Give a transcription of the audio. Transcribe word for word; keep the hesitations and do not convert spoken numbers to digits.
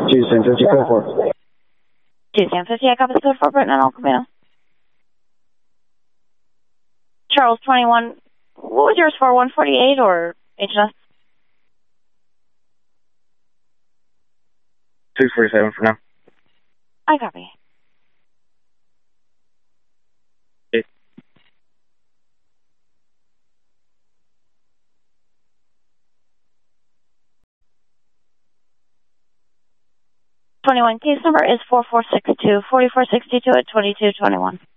Tuesday fifty code four. Tuesday fifty, I copy the code four, Britain and El Camino. Charles twenty-one, what was yours for, one forty-eight or H S? two forty-seven for now. I copy. Okay. twenty-one, case number is four four six two, four four six two at twenty-two twenty-one.